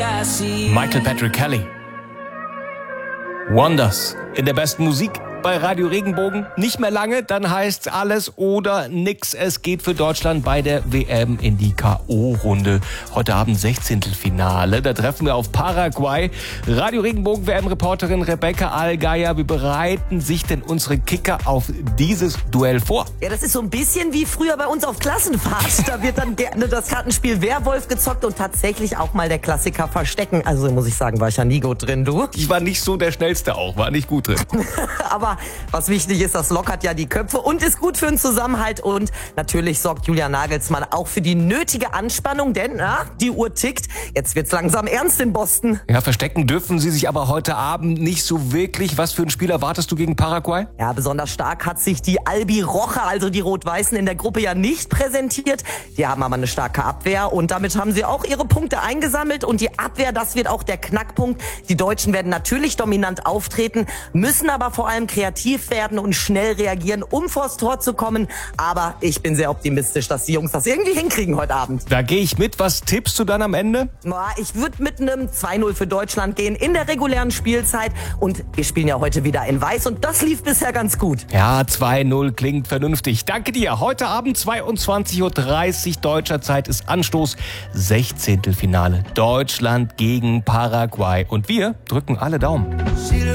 Michael Patrick Kelly. Wonders in der besten Musik bei Radio Regenbogen. Nicht mehr lange, dann heißt's alles oder nix. Es geht für Deutschland bei der WM in die K.O.-Runde. Heute Abend 16. Finale. Da treffen wir auf Paraguay. Radio Regenbogen WM-Reporterin Rebecca Allgeier. Wie bereiten sich denn unsere Kicker auf dieses Duell vor? Ja, das ist so ein bisschen wie früher bei uns auf Klassenfahrt. Da wird dann gerne das Kartenspiel Werwolf gezockt und tatsächlich auch mal der Klassiker Verstecken. Also muss ich sagen, war ich ja nie gut drin, du. Ich war nicht so der Schnellste auch, war nicht gut drin. Aber was wichtig ist, das lockert ja die Köpfe und ist gut für den Zusammenhalt. Und natürlich sorgt Julian Nagelsmann auch für die nötige Anspannung, denn die Uhr tickt. Jetzt wird's langsam ernst in Boston. Ja, verstecken dürfen sie sich aber heute Abend nicht so wirklich. Was für ein Spiel erwartest du gegen Paraguay? Ja, besonders stark hat sich die Albi Rocha, also die Rot-Weißen, in der Gruppe ja nicht präsentiert. Die haben aber eine starke Abwehr und damit haben sie auch ihre Punkte eingesammelt. Und die Abwehr, das wird auch der Knackpunkt. Die Deutschen werden natürlich dominant auftreten, müssen aber vor allem kreativ werden und schnell reagieren, um vors Tor zu kommen. Aber ich bin sehr optimistisch, dass die Jungs das irgendwie hinkriegen heute Abend. Da gehe ich mit. Was tippst du dann am Ende? Ich würde mit einem 2-0 für Deutschland gehen in der regulären Spielzeit. Und wir spielen ja heute wieder in Weiß und das lief bisher ganz gut. Ja, 2-0 klingt vernünftig. Danke dir. Heute Abend 22:30 Uhr deutscher Zeit ist Anstoß. 16. Finale. Deutschland gegen Paraguay. Und wir drücken alle Daumen.